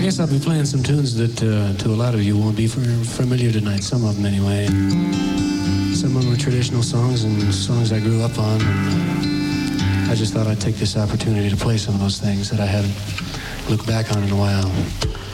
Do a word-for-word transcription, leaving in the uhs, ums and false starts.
guess I'll be playing some tunes that uh, to a lot of you won't be familiar tonight, some of them anyway. Some of them are traditional songs and songs I grew up on. And, uh, I just thought I'd take this opportunity to play some of those things that I haven't looked back on in a while.